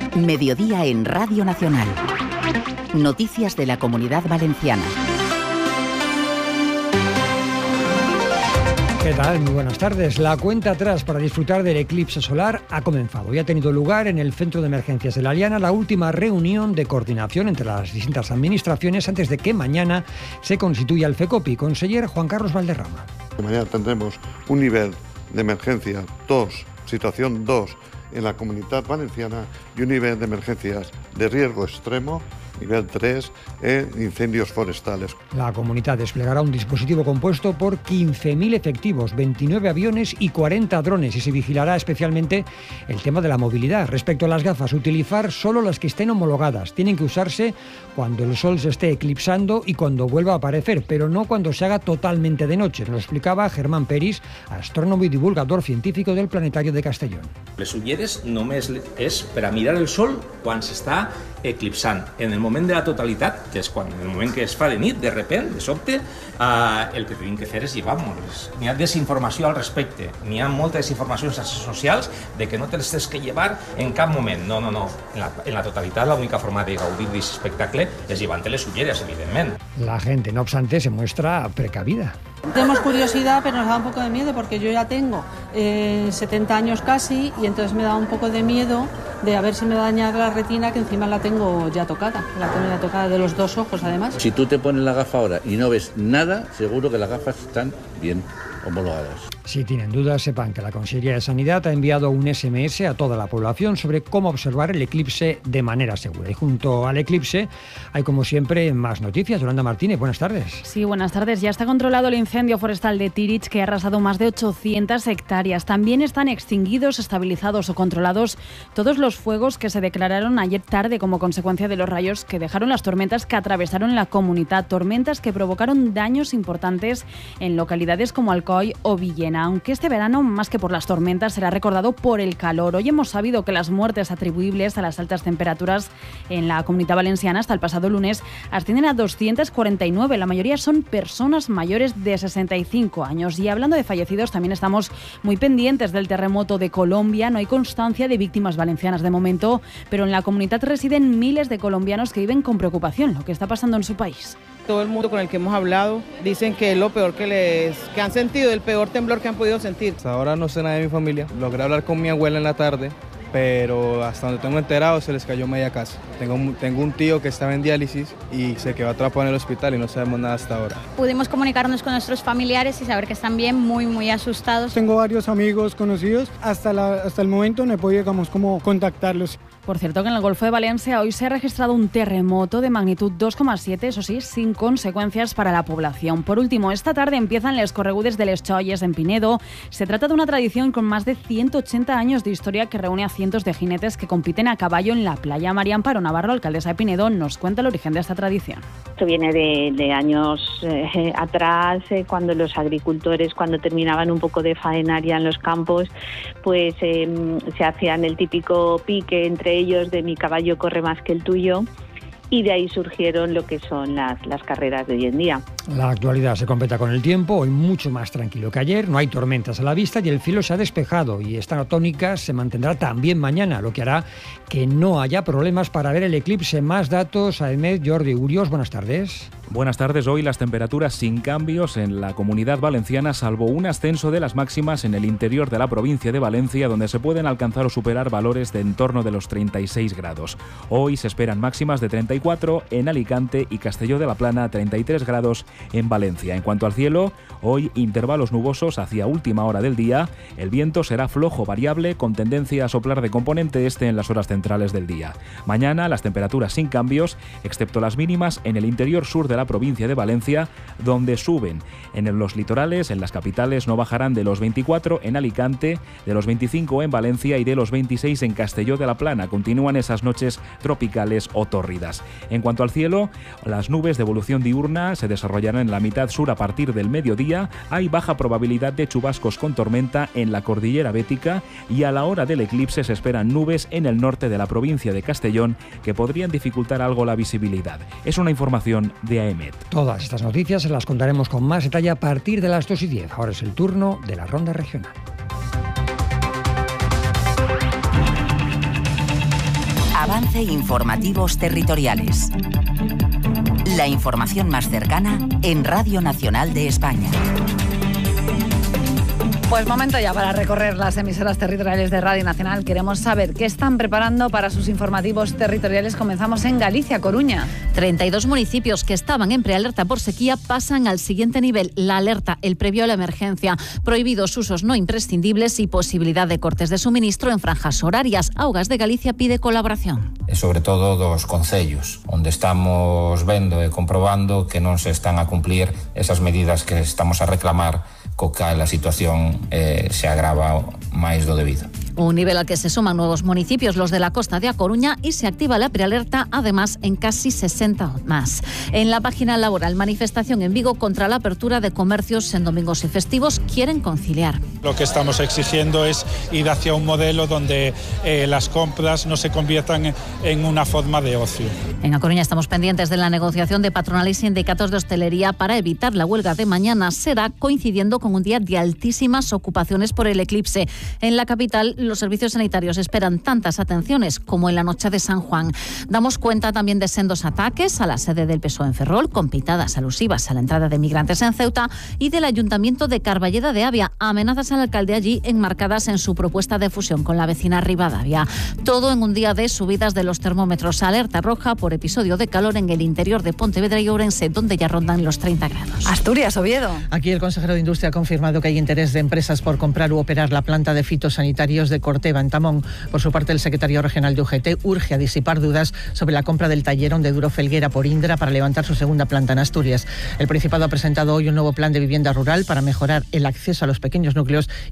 Mediodía en Radio Nacional. Noticias de la Comunidad Valenciana. ¿Qué tal? Muy buenas tardes. La cuenta atrás para disfrutar del eclipse solar ha comenzado y ha tenido lugar en el Centro de Emergencias de la Aliana la última reunión de coordinación entre las distintas administraciones antes de que mañana se constituya el FECOPI. Conseller Juan Carlos Valderrama. Mañana tendremos un nivel de emergencia 2, situación 2 en la Comunidad Valenciana y un nivel de emergencias de riesgo extremo, nivel 3, en incendios forestales. La comunidad desplegará un dispositivo compuesto por 15.000 efectivos, 29 aviones y 40 drones y se vigilará especialmente el tema de la movilidad. Respecto a las gafas, utilizar solo las que estén homologadas. Tienen que usarse cuando el sol se esté eclipsando y cuando vuelva a aparecer, pero no cuando se haga totalmente de noche. Nos lo explicaba Germán Peris, astrónomo y divulgador científico del Planetario de Castellón. Les ulleres només és per a mirar el sol quan s'està eclipsant. En el moment de la totalitat, que és quan, en el moment que es fa de nit, de repente, de sobte, el que tenim que fer és llevar-nos. N'hi ha desinformació al respecte, n'hi ha molta desinformació en xarxes socials de que no te les tens que llevar en cap moment. No. En la totalitat, l'única forma de gaudir d'aquest espectacle és llevant les ulleres, evidentment. La gente, no obstante, se muestra precavida. Tenemos curiosidad, pero nos da un poco de miedo porque yo ya tengo 70 años casi y entonces me da un poco de miedo de a ver si me va a dañar la retina, que encima la tengo ya tocada. La tengo ya tocada de los dos ojos, además. Si tú te pones la gafa ahora y no ves nada, seguro que las gafas están bien homologadas. Si tienen dudas, sepan que la Consellería de Sanidad ha enviado un SMS a toda la población sobre cómo observar el eclipse de manera segura. Y junto al eclipse hay, como siempre, más noticias. Yolanda Martínez, buenas tardes. Sí, buenas tardes. Ya está controlado el incendio forestal de Tirich, que ha arrasado más de 800 hectáreas. También están extinguidos, estabilizados o controlados todos los fuegos que se declararon ayer tarde como consecuencia de los rayos que dejaron las tormentas que atravesaron la comunidad. Tormentas que provocaron daños importantes en localidades como Alcoy o Villena. Aunque este verano, más que por las tormentas, será recordado por el calor. Hoy hemos sabido que las muertes atribuibles a las altas temperaturas en la Comunidad Valenciana hasta el pasado lunes ascienden a 249. La mayoría son personas mayores de 65 años. Y hablando de fallecidos, también estamos muy pendientes del terremoto de Colombia. No hay constancia de víctimas valencianas de momento, pero en la comunidad residen miles de colombianos que viven con preocupación lo que está pasando en su país. Todo el mundo con el que hemos hablado dicen que es lo peor que han sentido, el peor temblor que han podido sentir. Hasta ahora no sé nada de mi familia. Logré hablar con mi abuela en la tarde, pero hasta donde tengo enterado se les cayó media casa. Tengo un tío que estaba en diálisis y se quedó atrapado en el hospital y no sabemos nada hasta ahora. Pudimos comunicarnos con nuestros familiares y saber que están bien, muy asustados. Tengo varios amigos conocidos, hasta el momento no he podido, como contactarlos. Por cierto, que en el Golfo de Valencia hoy se ha registrado un terremoto de magnitud 2,7, eso sí, sin consecuencias para la población. Por último, esta tarde empiezan les corregudes de les Cholles en Pinedo. Se trata de una tradición con más de 180 años de historia que reúne a cientos de jinetes que compiten a caballo en la playa. María Amparo Navarro, alcaldesa de Pinedo, nos cuenta el origen de esta tradición. Esto viene de años atrás, cuando los agricultores, cuando terminaban un poco de faenaria en los campos, pues se hacían el típico pique entre ellos de mi caballo corre más que el tuyo, y de ahí surgieron lo que son las carreras de hoy en día. La actualidad se completa con el tiempo, hoy mucho más tranquilo que ayer, no hay tormentas a la vista y el cielo se ha despejado, y esta tónica se mantendrá también mañana, lo que hará que no haya problemas para ver el eclipse. Más datos, Ahmed, Jordi Urios, buenas tardes. Buenas tardes. Hoy las temperaturas sin cambios en la Comunidad Valenciana, salvo un ascenso de las máximas en el interior de la provincia de Valencia, donde se pueden alcanzar o superar valores de en torno de los 36 grados. Hoy se esperan máximas de 34 en Alicante y Castelló de la Plana, 33 grados en Valencia. En cuanto al cielo, hoy intervalos nubosos hacia última hora del día. El viento será flojo variable con tendencia a soplar de componente este en las horas centrales del día. Mañana las temperaturas sin cambios, excepto las mínimas en el interior sur de la provincia de Valencia, donde suben. En los litorales, en las capitales, no bajarán de los 24 en Alicante, de los 25 en Valencia y de los 26 en Castelló de la Plana. Continúan esas noches tropicales o tórridas. En cuanto al cielo, las nubes de evolución diurna se desarrollarán en la mitad sur a partir del mediodía. Hay baja probabilidad de chubascos con tormenta en la cordillera bética y a la hora del eclipse se esperan nubes en el norte de la provincia de Castellón que podrían dificultar algo la visibilidad. Es una información de AEMET. Todas estas noticias se las contaremos con más detalle a partir de las 2:10. Ahora es el turno de la ronda regional. Avance Informativos Territoriales. La información más cercana en Radio Nacional de España. Pues momento ya para recorrer las emisoras territoriales de Radio Nacional. Queremos saber qué están preparando para sus informativos territoriales. Comenzamos en Galicia, Coruña. 32 municipios que estaban en prealerta por sequía pasan al siguiente nivel, la alerta, el previo a la emergencia. Prohibidos usos no imprescindibles y posibilidad de cortes de suministro en franjas horarias. Augas de Galicia pide colaboración. Sobre todo dos concellos, onde estamos vendo e comprobando que non se están a cumplir esas medidas que estamos a reclamar, co cal a situación se agrava máis do debido. Un nivel al que se suman nuevos municipios, los de la costa de A Coruña, y se activa la prealerta, además, en casi 60 más. En la página laboral, manifestación en Vigo contra la apertura de comercios en domingos y festivos. Quieren conciliar. Lo que estamos exigiendo es ir hacia un modelo donde las compras no se conviertan en una forma de ocio. En A Coruña estamos pendientes de la negociación de patronal y sindicatos de hostelería para evitar la huelga de mañana. Será coincidiendo con un día de altísimas ocupaciones por el eclipse. En la capital, los servicios sanitarios esperan tantas atenciones como en la noche de San Juan. Damos cuenta también de sendos ataques a la sede del PSOE en Ferrol, con pitadas alusivas a la entrada de migrantes en Ceuta, y del Ayuntamiento de Carballeda de Avia, amenazas al alcalde allí enmarcadas en su propuesta de fusión con la vecina Ribadavia. Todo en un día de subidas de los termómetros. Alerta roja por episodio de calor en el interior de Pontevedra y Ourense, donde ya rondan los 30 grados. Asturias, Oviedo. Aquí el consejero de Industria ha confirmado que hay interés de empresas por comprar u operar la planta de fitosanitarios de Corteva, en Tamón. Por su parte, el secretario regional de UGT urge a disipar dudas sobre la compra del tallerón de Duro Felguera por Indra para levantar su segunda planta en Asturias. El Principado ha presentado hoy un nuevo plan de vivienda rural para mejorar el acceso a los pequeños núcleos